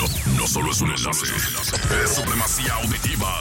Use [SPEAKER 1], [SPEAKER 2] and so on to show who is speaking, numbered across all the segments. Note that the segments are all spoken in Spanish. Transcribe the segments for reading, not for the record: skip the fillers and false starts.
[SPEAKER 1] no solo es un enlace, es supremacía auditiva.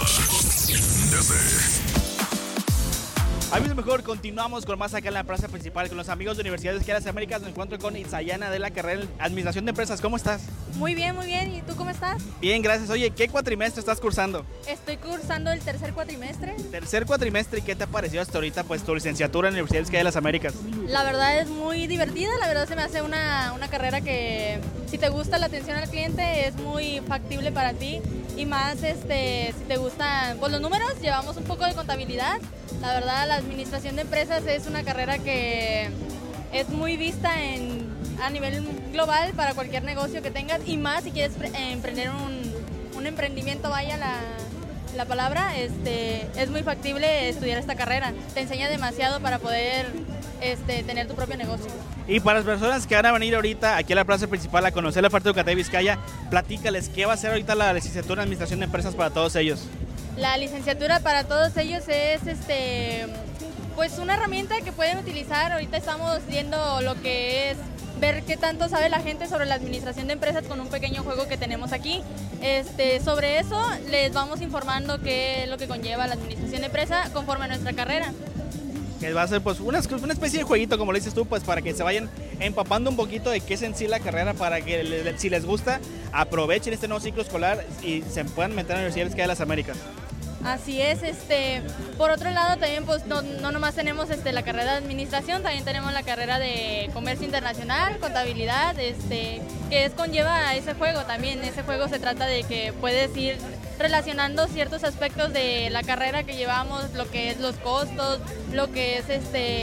[SPEAKER 2] Amigos, mejor continuamos con más acá en la plaza principal con los amigos de Universidades de las Américas. Me encuentro con Itzayana de la carrera en Administración de Empresas. ¿Cómo estás?
[SPEAKER 3] Muy bien, muy bien. ¿Y tú cómo estás?
[SPEAKER 2] Bien, gracias. Oye, ¿qué cuatrimestre estás cursando?
[SPEAKER 3] Estoy cursando el tercer cuatrimestre.
[SPEAKER 2] Tercer cuatrimestre, ¿y qué te ha parecido hasta ahorita pues tu licenciatura en Universidades de las Américas?
[SPEAKER 3] La verdad es muy divertida, la verdad se me hace una carrera que si te gusta la atención al cliente es muy factible para ti y más si te gustan pues, los números, llevamos un poco de contabilidad. La verdad la administración de empresas es una carrera que es muy vista a nivel global para cualquier negocio que tengas y más si quieres emprender un emprendimiento, vaya la palabra, es muy factible estudiar esta carrera. Te enseña demasiado para poder tener tu propio negocio.
[SPEAKER 2] Y para las personas que van a venir ahorita aquí a la plaza principal a conocer la oferta educativa de Vizcaya, platícales, ¿qué va a ser ahorita la licenciatura en Administración de Empresas para todos ellos?
[SPEAKER 3] La licenciatura para todos ellos es pues una herramienta que pueden utilizar. Ahorita estamos viendo lo que es ver qué tanto sabe la gente sobre la administración de empresas con un pequeño juego que tenemos aquí. Sobre eso les vamos informando qué es lo que conlleva la administración de empresa conforme a nuestra carrera.
[SPEAKER 2] Que va a ser pues una especie de jueguito, como le dices tú, pues para que se vayan empapando un poquito de qué es en sí la carrera, para que si les gusta, aprovechen este nuevo ciclo escolar y se puedan meter a la Universidad de las Américas.
[SPEAKER 3] Así es, por otro lado también pues no nomás tenemos la carrera de administración, también tenemos la carrera de comercio internacional, contabilidad, que conlleva a ese juego también. Ese juego se trata de que puedes ir relacionando ciertos aspectos de la carrera que llevamos, lo que es los costos, lo que es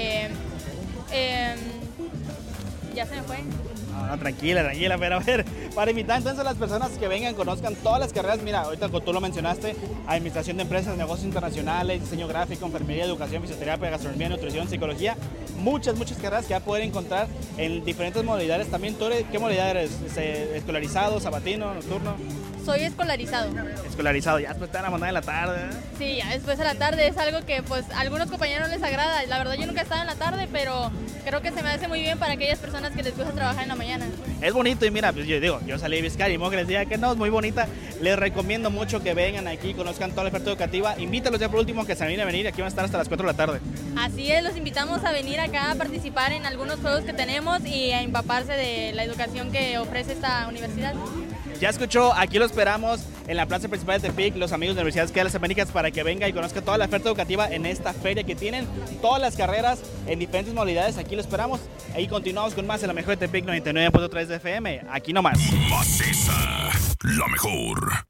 [SPEAKER 3] ya se me fue.
[SPEAKER 2] No, tranquila, pero a ver, para invitar entonces a las personas que vengan, conozcan todas las carreras. Mira, ahorita tú lo mencionaste, administración de empresas, negocios internacionales, diseño gráfico, enfermería, educación, fisioterapia, gastronomía, nutrición, psicología, muchas carreras que va a poder encontrar en diferentes modalidades. También, ¿tú qué modalidad eres? ¿Escolarizado, sabatino, nocturno?
[SPEAKER 3] Soy escolarizado.
[SPEAKER 2] Escolarizado, ya después te van a mandar en la tarde, ¿eh?
[SPEAKER 3] Sí, ya después de la tarde es algo que pues a algunos compañeros les agrada. La verdad yo nunca he estado en la tarde, pero creo que se me hace muy bien para aquellas personas que les gusta trabajar en la mañana.
[SPEAKER 2] Es bonito y mira, pues yo salí de Vizcaya y mo que les decía que no, es muy bonita. Les recomiendo mucho que vengan aquí, conozcan toda la oferta educativa. Invítalos ya por último que se animen a venir, aquí van a estar hasta las 4 de la tarde.
[SPEAKER 3] Así es, los invitamos a venir acá a participar en algunos juegos que tenemos y a empaparse de la educación que ofrece esta universidad.
[SPEAKER 2] Ya escuchó, aquí lo esperamos en la plaza principal de Tepic, los amigos de la Universidad de las Américas, para que venga y conozca toda la oferta educativa en esta feria que tienen todas las carreras en diferentes modalidades. Aquí lo esperamos. Ahí continuamos con más en la mejor de Tepic 99.3 de FM. Aquí nomás.
[SPEAKER 1] Maciza, la mejor.